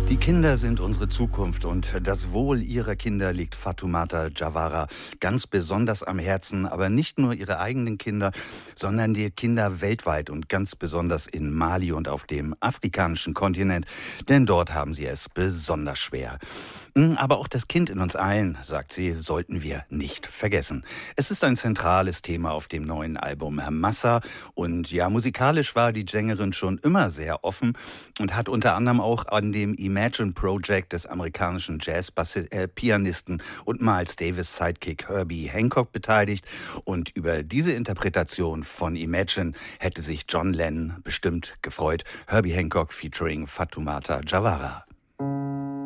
Die Kinder sind unsere Zukunft und das Wohl ihrer Kinder liegt Fatoumata Diawara ganz besonders am Herzen, aber nicht nur ihre eigenen Kinder, sondern die Kinder weltweit und ganz besonders in Mali und auf dem afrikanischen Kontinent, denn dort haben sie es besonders schwer. Aber auch das Kind in uns allen, sagt sie, sollten wir nicht vergessen. Es ist ein zentrales Thema auf dem neuen Album Massa und ja, musikalisch war die Sängerin schon immer sehr offen und hat unter anderem auch an dem Imagine Project des amerikanischen Jazz-Pianisten und Miles Davis Sidekick Herbie Hancock beteiligt. Und über diese Interpretation von Imagine hätte sich John Lennon bestimmt gefreut. Herbie Hancock featuring Fatoumata Diawara.